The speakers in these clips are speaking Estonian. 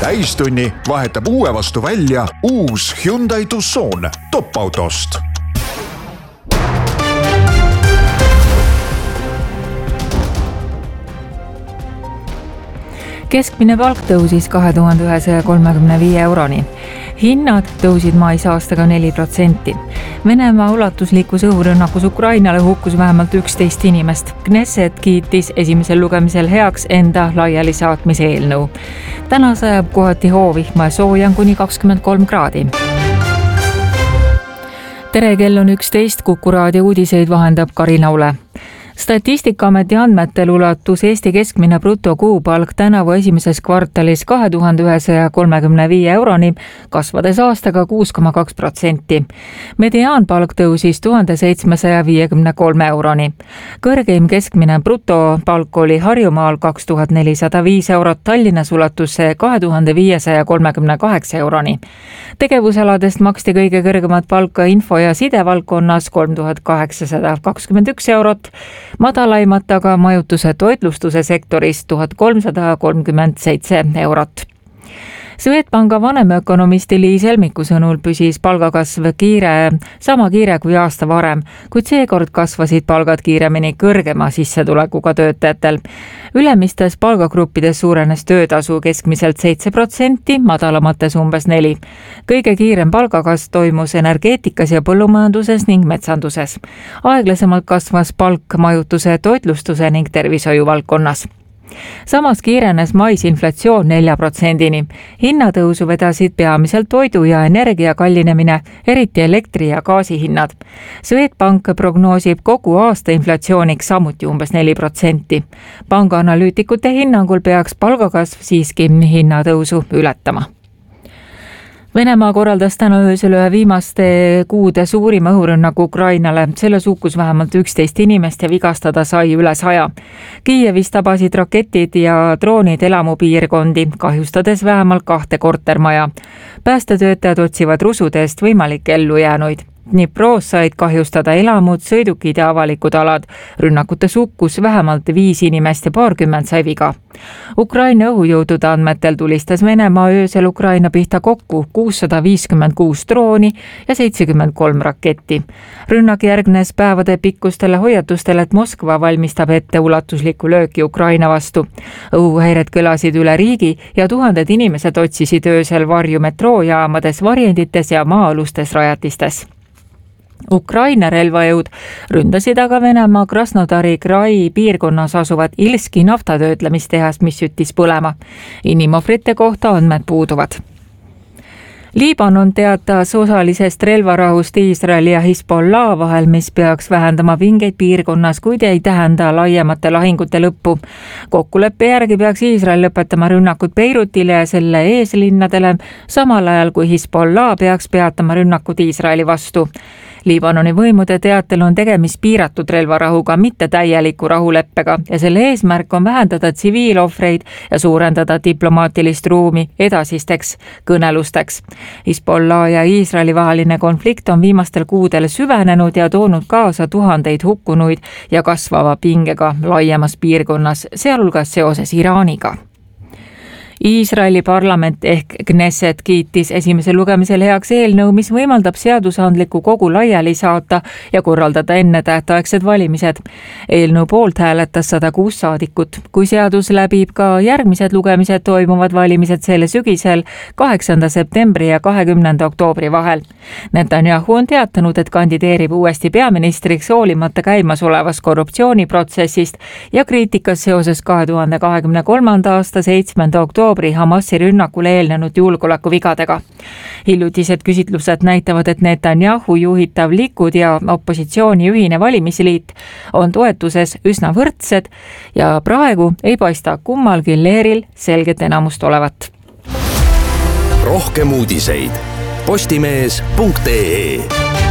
täistunni vahetab uue vastu välja uus Hyundai Tucson top-autost. Keskmine palk tõusis 2135 euroni. Hinnad tõusid mais aastaga 4%. Venemaa ulatuslikus õhurünnakus Ukrainale hukkus vähemalt 11 inimest. Knesset kiitis esimesel lugemisel heaks enda laiali saatmise eelnõu. Täna sajab kohati hoovihma ja sooja on kuni 23 kraadi. Tere, kell on 11, Kuku raadio uudiseid vahendab Karina Ule. Statistikaameti andmetel ulatus Eesti keskmine brutokuupalk tänavu esimeses kvartalis 2135 euroni, kasvades aastaga 6,2%. Mediaanpalk tõusis 1753 euroni. Kõrgeim keskmine brutopalk oli Harjumaal 2405 eurot, Tallinnas ulatus see 2538 euroni. Tegevusaladest maksti kõige kõrgemat palka info- ja sidevaldkonnas 3821 eurot, madalaimat aga majutuse toitlustuse sektoris 1337 eurot. Swedbanka vanemökonomisti Liis Helmiku sõnul püsis palgakasv sama kiire kui aasta varem, kuid seekord kasvasid palgad kiiremini kõrgema sissetulekuga töötajatel. Ülemistes palgagruppides suurenes töötasu keskmiselt 7%, madalamates umbes 4%. Kõige kiirem palgakasv toimus energeetikas ja põllumajanduses ning metsanduses. Aeglasemalt kasvas palk majutuse, toitlustuse ning tervishoiu valdkonnas. Samas kiirenes mais inflatsioon 4%-ni. Hinnatõusu vedasid peamiselt toidu ja energia kallinemine, eriti elektri- ja gaasihinnad. Swedbank prognoosib kogu aasta inflatsiooniks samuti umbes 4%. Panga analüütikute hinnangul peaks palgakasv siiski hinnatõusu ületama. Venemaa korraldas täna öösel ühe viimaste kuude suurima õhurünnaku Ukrainale. Selles hukkus vähemalt 11 inimest ja vigastada sai üle 100. Kiievis tabasid raketid ja droonid elamupiirkondi, kahjustades vähemalt 2 kortermaja. Päästetöötajad otsivad rusudest võimalikke ellujäänuid. Dnipros said kahjustada elamud, sõidukid ja avalikud alad. Rünnakutes hukkus vähemalt 5 inimest ja paarkümmend sai viga. Ukraina õhujõudude andmetel tulistas Venemaa öösel Ukraina pihta kokku 656 drooni ja 73 raketti. Rünnak järgnes päevade pikkustele hoiatustele, et Moskva valmistab ette ulatuslikku lööki Ukraina vastu. Õhuhäired kõlasid üle riigi ja tuhanded inimesed otsisid öösel varju metroojaamades, varjendites ja maa-alustes rajatistes. Ukraina relvajõud ründasid aga Venemaa Krasnodari Krai piirkonnas asuvat Ilski naftatöötlemistehast, mis süttis põlema. Inimohvrite kohta andmed puuduvad. Liibanon teatas osalisest relvarahust Iisraeli ja Hezbollah vahel, mis peaks vähendama pingeid piirkonnas, kuid ei tähenda laiemate lahingute lõppu. Kokkuleppe järgi peaks Iisrael lõpetama rünnakud Beirutile ja selle eeslinnadele, samal ajal kui Hezbollah peaks peatama rünnakud Iisraeli vastu. Liibanoni võimude teatel on tegemist piiratud relvarahuga, mitte täieliku rahuleppega ja selle eesmärk on vähendada tsiviilohvreid ja suurendada diplomaatilist ruumi edasisteks kõnelusteks. Hezbollah ja Iisraeli vaheline konflikt on viimastel kuudel süvenenud ja toonud kaasa tuhandeid hukkunuid ja kasvava pingega laiemas piirkonnas, sealhulgas seoses Iraaniga. Iisraeli parlament ehk Knesset kiitis esimesel lugemisel heaks eelnõu, mis võimaldab seadusandliku kogu laiali saata ja korraldada ennetähtaegsed valimised. Eelnõu poolt hääletas 106 saadikut. Kui seadus läbib ka järgmised lugemised, toimuvad valimised selle sügisel 8. septembri ja 20. oktoobri vahel. Netanyahu on teatanud, et kandideerib uuesti peaministriks hoolimata käimasolevast korruptsiooniprotsessist ja kriitikas seoses 2023. aasta 7. oktoobri Hamasi rünnakule eelnenud julgeolekuvigadega. Hiljutised küsitlused näitavad, et Netanyahu juhitav Likud ja opositsiooni ühine valimisliit on toetuses üsna võrdsed ja praegu ei paista kummalgi leeril selget enamust olevat. Rohkem uudiseid postimees.ee.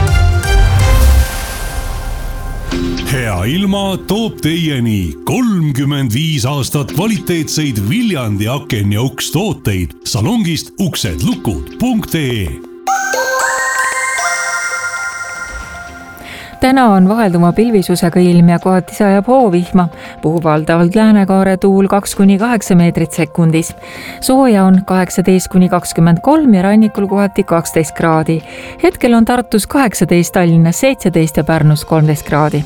Hea ilma toob teieni 35 aastat kvaliteetseid Viljandi aken ja uks tooteid salongist uksedlukud.ee. Täna on vahelduma pilvisusega ilm ja kohati sajab hoovihma, puhub valdavalt läänekaare tuul 2–8 meetrit sekundis. Sooja on 18–23 ja rannikul kohati 12 kraadi. Hetkel on Tartus 18, Tallinnas 17 ja Pärnus 13 kraadi.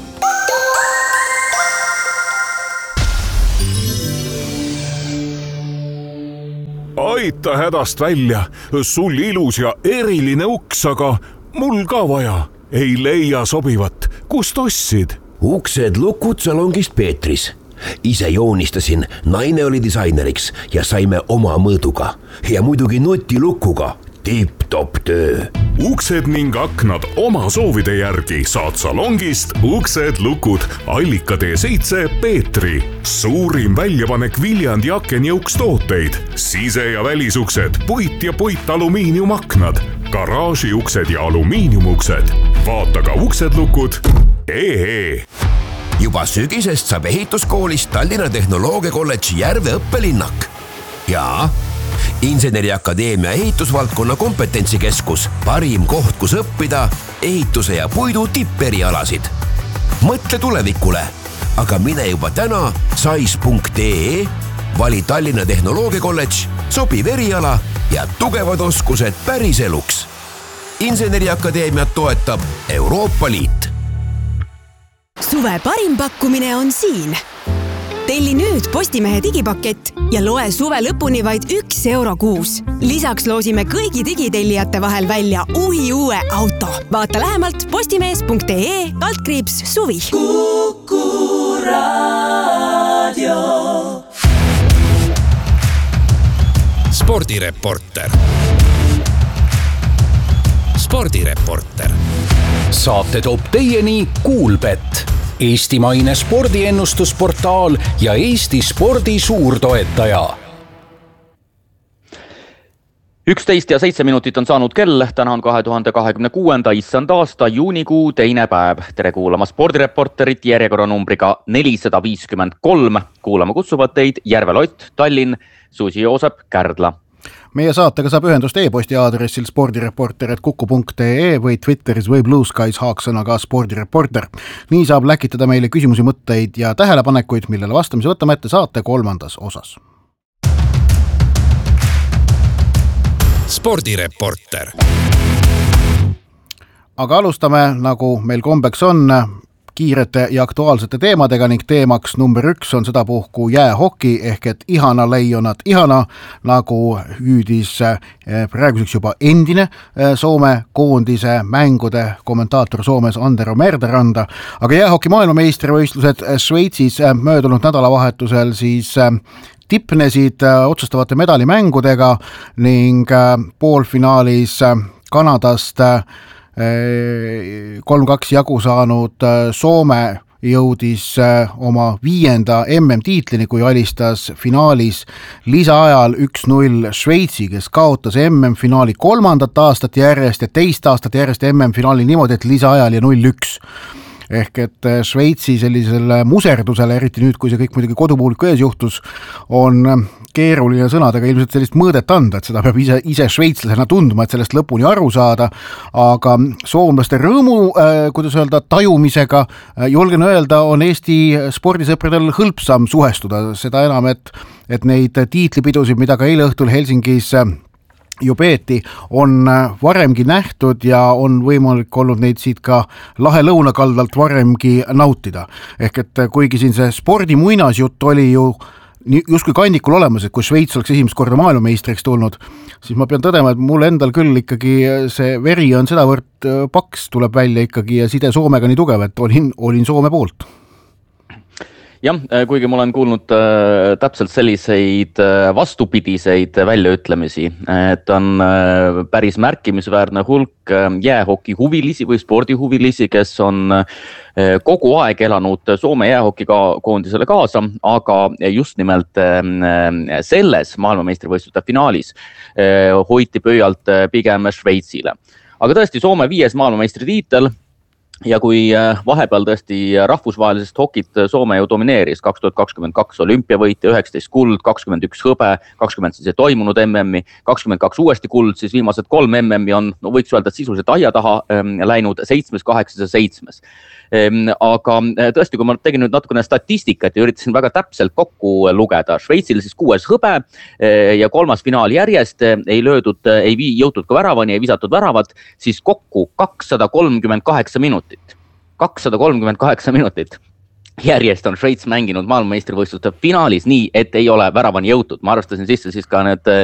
Aita hädast välja, sul ilus ja eriline uks, aga mul ka vaja. Ei leia sobivat. Kust ostsid? Uksed lukud salongist Peetris. Ise joonistasin, naine oli disaineriks ja saime oma mõõduga. Ja muidugi nutilukuga. Tipp-top töö. Uksed ning aknad oma soovide järgi saad salongist Uksed lukud Allika T7 Peetri. Suurim väljapanek Viljandi aken- ja ukstooteid. Sise- ja välisuksed, puit- ja puitalumiiniumaknad, garaažiuksed ja alumiiniumuksed. Vaata ka Uksed lukud. Juba sügisest saab ehituskoolist Tallinna Tehnoloogiakolledži Järve õppelinnak. Ja Inseneriakadeemia ehitusvaldkonna kompetentsikeskus, parim koht, kus õppida ehituse ja puidu tipperialasid. Mõtle tulevikule, aga mine juba täna sais.ee, vali Tallinna Tehnoloogiakolledž, sobiv eriala ja tugevad oskused päris eluks. Inseneriakadeemiat toetab Euroopa Liit. Suve parim pakkumine on siin. Telli nüüd Postimehe digipakett ja loe suve lõpuni vaid €1 kuus. Lisaks loosime kõigi digitellijate vahel välja uue auto. Vaata lähemalt postimees.ee/suvi. Kuku Raadio. Spordireporter. Saate toob teieni Kuulbet, eestimaine spordiennustusportaal ja Eesti spordi suurtoetaja. 11 ja 7 minutit on saanud kell, täna on 2026. issand aasta juunikuu teine päev. Tere kuulama spordireporterit järjekorranumbriga 453. Kuulama kutsuvad teid Järve Lott, Tallinn, Susi Joosep, Kärdla. Meie saatega saab ühendust e-posti aadressil spordireporter@kuku.ee või Twitteris või Blue Skies haaksõnaga spordireporter. Nii saab läkitada meile küsimusi, mõtteid ja tähelepanekuid, millele vastamise võtame ette saate 3. osas. Spordireporter. Aga alustame, nagu meil kombeks on, kiirete ja aktuaalsete teemadega ning teemaks number 1 on sedapuhku jäähoki ehk et ihana leijonat ihana, nagu hüüdis praeguseks juba endine Soome koondise mängude kommentaator Soomes Antero Merderanda. Aga jäähoki maailmameistrivõistlused Šveitsis möödunud nädalavahetusel siis tipnesid otsustavate medalimängudega ning poolfinaalis Kanadast 3-2 jagu saanud Soome jõudis oma 5. MM-tiitlini, kui alistas finaalis lisaajal 1-0 Šveitsi, kes kaotas MM-finaali 3. aastat järjest ja 2 aastat järjest MM-finaali niimoodi, et lisaajal ja 0-1. Ehk et Šveitsi sellisele muserdusele, eriti nüüd, kui see kõik muidugi kodupubliku ees juhtus, on keeruline sõnadega ilmselt sellist mõõdet anda, et seda peab ise šveitslasena tundma, et sellest lõpuni aru saada, aga soomlaste rõõmu, kuidas öelda, tajumisega, julgen öelda, on Eesti spordisõpradel hõlpsam suhestuda, seda enam, et neid tiitlipidusid, mida ka eile õhtul Helsingis ju peeti, on varemgi nähtud ja on võimalik olnud neid siit ka lahe lõunakaldalt varemgi nautida. Ehk et kuigi siin see spordi muinasjutt oli ju justkui kandikul olemas, et kui Šveits oleks esimest korda maailmameistriks tulnud, siis ma pean tõdema, et mul endal küll ikkagi see veri on sedavõrd paks, tuleb välja ikkagi ja side Soomega nii tugev, et olin Soome poolt. Jah, kuigi ma olen kuulnud täpselt selliseid vastupidiseid väljaütlemisi, et on päris märkimisväärne hulk jäähoki huvilisi või spordihuvilisi, kes on kogu aeg elanud Soome jäähokikoondisele kaasa, aga just nimelt selles maailmameistrivõistluste finaalis hoiti pöialt pigem Šveitsile. Aga tõesti, Soome 5. maailmameistri tiitel Ja kui vahepeal tõesti rahvusvahelisest hokit Soome ju domineeris 2022 olümpiavõitja, 19 kuld, 21 hõbe, 20 siis ei toimunud MM-i, 22 uuesti kuld, siis viimased 3 MM-i on, no võiks öelda, et sisuliselt aia taha läinud 7, 8 ja 7. Aga tõesti, kui ma tegin nüüd natukene statistikat ja üritasin väga täpselt kokku lugeda, Šveitsil siis 6 hõbe ja 3. finaal järjest, ei jõutud ka väravani, ei visatud väravat, siis kokku 238 minutit. 238 minutit järjest on Šveits mänginud maailmameistrivõistluste finaalis nii, et ei ole väravani jõutud. Ma arvestasin sisse siis ka need